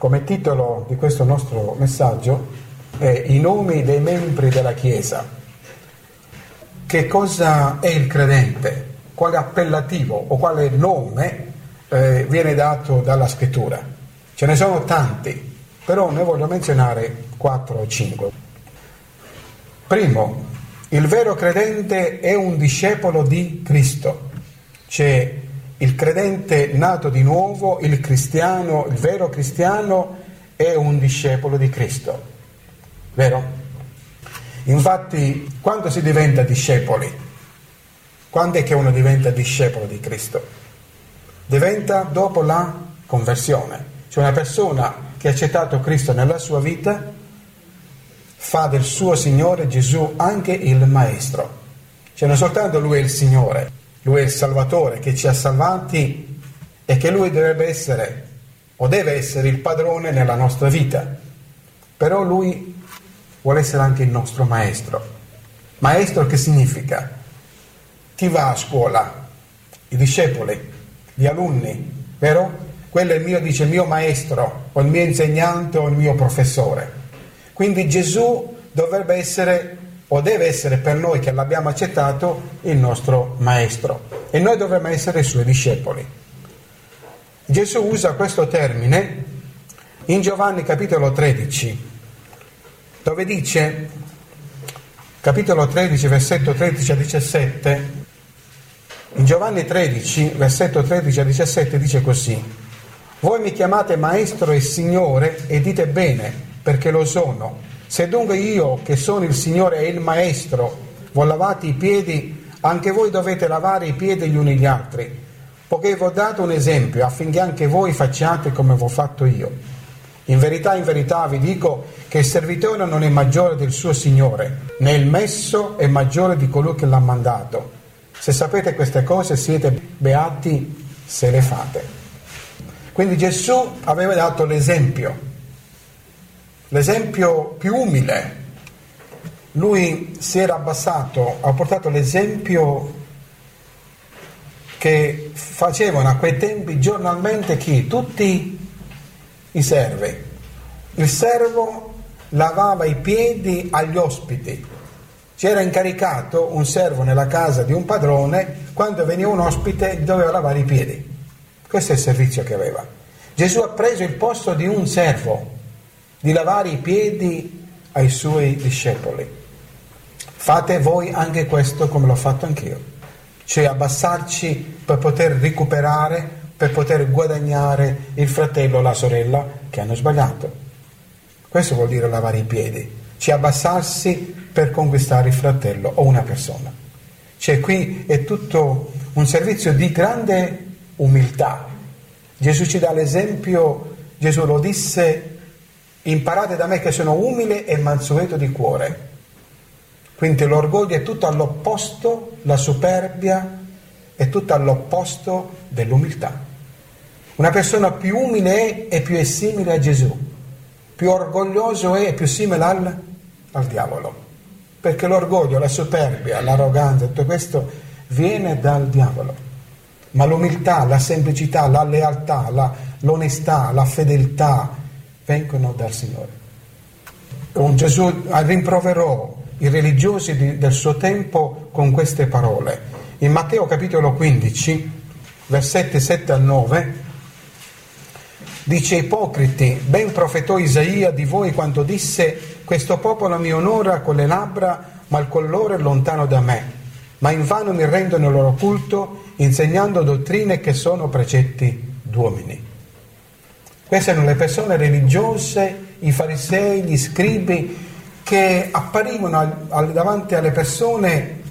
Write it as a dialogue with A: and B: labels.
A: Come titolo di questo nostro messaggio è I nomi dei membri della Chiesa. Che cosa è il credente? Quale appellativo o quale nome viene dato dalla Scrittura? Ce ne sono tanti, però ne voglio menzionare 4 o 5. Primo, il vero credente è un discepolo di Cristo. C'è il credente nato di nuovo, il cristiano, il vero cristiano è un discepolo di Cristo, vero? Infatti, quando si diventa discepoli? Quando è che uno diventa discepolo di Cristo? Diventa dopo la conversione, cioè una persona che ha accettato Cristo nella sua vita fa del suo Signore Gesù anche il Maestro. Cioè non soltanto Lui è il Signore, Lui è il Salvatore che ci ha salvati e che Lui dovrebbe essere o deve essere il padrone nella nostra vita, però Lui vuole essere anche il nostro Maestro. Maestro che significa? Chi va a scuola? I discepoli, gli alunni, vero? Quello è il mio maestro, o il mio insegnante, o il mio professore. Quindi Gesù dovrebbe essere, o deve essere per noi che l'abbiamo accettato, il nostro maestro. E noi dovremmo essere i suoi discepoli. Gesù usa questo termine in Giovanni capitolo 13, dove dice, capitolo 13, versetto 13 a 17, in Giovanni 13, versetto 13 a 17 dice così: voi mi chiamate maestro e signore e dite bene, perché lo sono. Se dunque io, che sono il Signore e il Maestro, vi ho lavati i piedi, anche voi dovete lavare i piedi gli uni agli altri, poiché vi ho dato un esempio, affinché anche voi facciate come vi ho fatto io. In verità vi dico che il servitore non è maggiore del suo Signore, né il messo è maggiore di colui che l'ha mandato. Se sapete queste cose siete beati se le fate. Quindi Gesù aveva dato l'esempio più umile. Lui si era abbassato, ha portato l'esempio che facevano a quei tempi giornalmente chi? Tutti i servi. Il servo lavava i piedi agli ospiti. C'era incaricato un servo nella casa di un padrone, quando veniva un ospite doveva lavare i piedi. Questo è il servizio che aveva. Gesù ha preso il posto di un servo, di lavare i piedi ai suoi discepoli. Fate voi anche questo come l'ho fatto anch'io, cioè abbassarci per poter recuperare, per poter guadagnare il fratello o la sorella che hanno sbagliato. Questo vuol dire lavare i piedi, cioè abbassarsi per conquistare il fratello o una persona. Cioè qui è tutto un servizio di grande umiltà. Gesù ci dà l'esempio, Gesù lo disse: imparate da me che sono umile e mansueto di cuore. Quindi l'orgoglio è tutto all'opposto, la superbia è tutto all'opposto dell'umiltà. Una persona più umile è più simile a Gesù, più orgoglioso è più simile al diavolo, perché l'orgoglio, la superbia, l'arroganza, tutto questo viene dal diavolo. Ma l'umiltà, la semplicità, la lealtà, l'onestà, la fedeltà vengono dal Signore. Gesù rimproverò i religiosi del suo tempo con queste parole. In Matteo capitolo 15, versetti 7 al 9, dice: ipocriti, ben profetò Isaia di voi quando disse: questo popolo mi onora con le labbra, ma il cuore è lontano da me. Ma invano mi rendono il loro culto, insegnando dottrine che sono precetti d'uomini. Queste erano le persone religiose, i farisei, gli scribi, che apparivano davanti alle persone